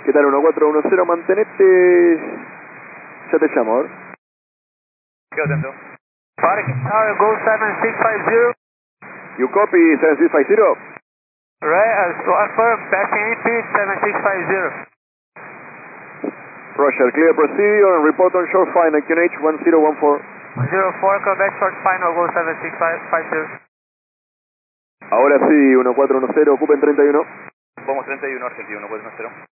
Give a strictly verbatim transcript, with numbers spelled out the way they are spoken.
¿Qué tal? uno cuatro uno cero, mantenete. Ya te llamo, a ver. Quedo atento. Parking tower, go seven six five zero. You copy, seven six five zero. Right, uh, affirm, passing A P seven six five zero. Roger, clear procedure and report on shore final, Q N H one zero one four. zero four, Quebec short final, go seven six five zero. Ahora sí, uno cuatro uno cero, ocupen treinta y uno. Vamos treinta y uno, Argentina, uno cuatro uno cero.